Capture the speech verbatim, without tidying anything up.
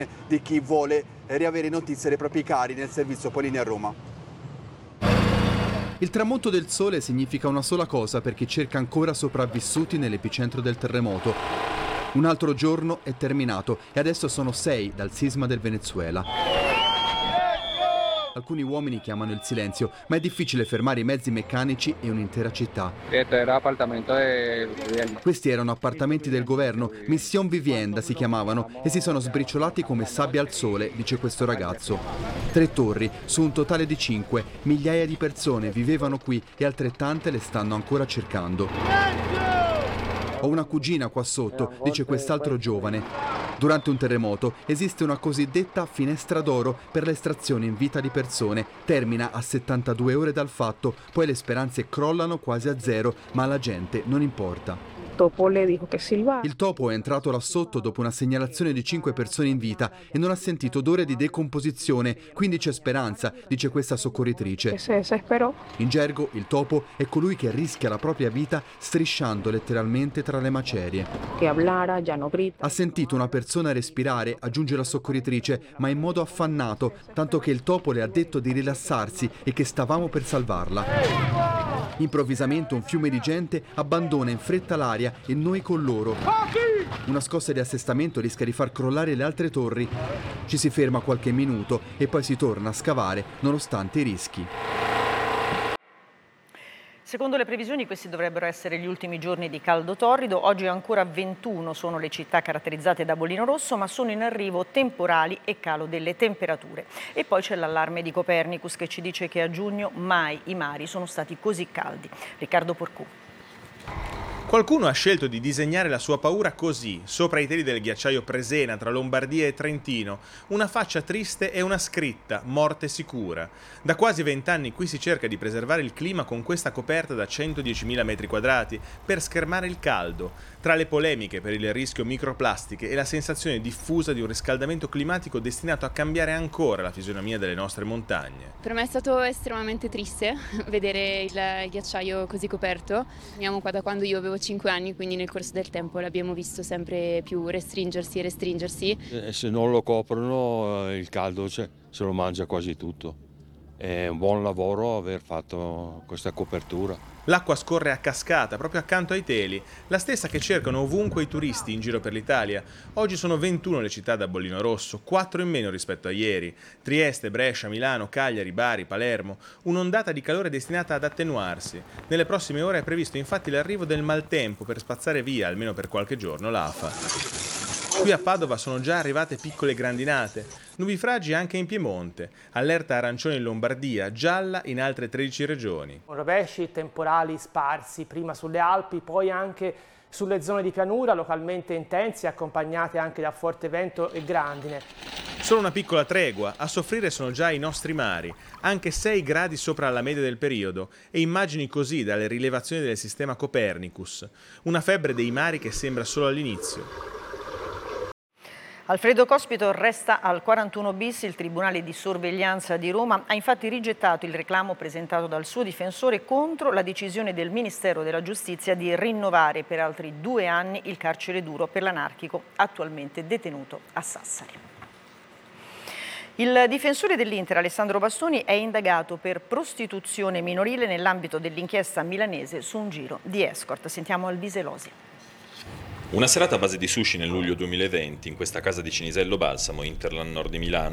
di chi vuole riavere notizie dei propri cari nel servizio Pollini a Roma. Il tramonto del sole significa una sola cosa per chi cerca ancora sopravvissuti nell'epicentro del terremoto. Un altro giorno è terminato e adesso sono sei dal sisma del Venezuela. Alcuni uomini chiamano il silenzio, ma è difficile fermare i mezzi meccanici e un'intera città. Questi erano appartamenti del governo, Mission Vivienda si chiamavano, e si sono sbriciolati come sabbia al sole, dice questo ragazzo. Tre torri, su un totale di cinque, migliaia di persone vivevano qui e altrettante le stanno ancora cercando. Ho una cugina qua sotto, dice quest'altro giovane. Durante un terremoto esiste una cosiddetta finestra d'oro per l'estrazione in vita di persone. Termina a settantadue ore dal fatto, poi le speranze crollano quasi a zero, ma alla gente non importa. Topo le dijo che silbava. Il topo è entrato là sotto dopo una segnalazione di cinque persone in vita e non ha sentito odore di decomposizione, quindi c'è speranza, dice questa soccorritrice. Se desesperò. In gergo, il topo è colui che rischia la propria vita strisciando letteralmente tra le macerie. Che hablara, ya no grita. Ha sentito una persona respirare, aggiunge la soccorritrice, ma in modo affannato, tanto che il topo le ha detto di rilassarsi e che stavamo per salvarla. Improvvisamente un fiume di gente abbandona in fretta l'aria e noi con loro. Una scossa di assestamento rischia di far crollare le altre torri. Ci si ferma qualche minuto e poi si torna a scavare nonostante i rischi. Secondo le previsioni questi dovrebbero essere gli ultimi giorni di caldo torrido. Oggi ancora ventuno sono le città caratterizzate da bollino rosso, ma sono in arrivo temporali e calo delle temperature. E poi c'è l'allarme di Copernicus che ci dice che a giugno mai i mari sono stati così caldi. Riccardo Porcu. Qualcuno ha scelto di disegnare la sua paura così, sopra i teli del ghiacciaio Presena, tra Lombardia e Trentino. Una faccia triste e una scritta, morte sicura. Da quasi vent'anni qui si cerca di preservare il clima con questa coperta da centodiecimila metri quadrati per schermare il caldo. Tra le polemiche per il rischio microplastiche e la sensazione diffusa di un riscaldamento climatico destinato a cambiare ancora la fisionomia delle nostre montagne. Per me è stato estremamente triste vedere il ghiacciaio così coperto. Veniamo qua da quando io avevo cinque anni, quindi nel corso del tempo l'abbiamo visto sempre più restringersi e restringersi. E se non lo coprono il caldo cioè, se lo mangia quasi tutto. È un buon lavoro aver fatto questa copertura. L'acqua scorre a cascata proprio accanto ai teli, la stessa che cercano ovunque i turisti in giro per l'Italia. Oggi sono ventuno le città da bollino rosso, quattro in meno rispetto a ieri. Trieste, Brescia, Milano, Cagliari, Bari, Palermo. Un'ondata di calore destinata ad attenuarsi. Nelle prossime ore è previsto infatti l'arrivo del maltempo per spazzare via, almeno per qualche giorno, l'afa. Qui a Padova sono già arrivate piccole grandinate, nubifragi anche in Piemonte, allerta arancione in Lombardia, gialla in altre tredici regioni. Rovesci temporali sparsi prima sulle Alpi, poi anche sulle zone di pianura localmente intensi, accompagnate anche da forte vento e grandine. Solo una piccola tregua, a soffrire sono già i nostri mari, anche sei gradi sopra la media del periodo, e immagini così dalle rilevazioni del sistema Copernicus. Una febbre dei mari che sembra solo all'inizio. Alfredo Cospito resta al quarantuno bis. Il Tribunale di Sorveglianza di Roma ha infatti rigettato il reclamo presentato dal suo difensore contro la decisione del Ministero della Giustizia di rinnovare per altri due anni il carcere duro per l'anarchico attualmente detenuto a Sassari. Il difensore dell'Inter, Alessandro Bastoni, è indagato per prostituzione minorile nell'ambito dell'inchiesta milanese su un giro di escort. Sentiamo Alvise Losi. Una serata a base di sushi nel luglio duemilaventi in questa casa di Cinisello Balsamo, Interland Nord di Milano,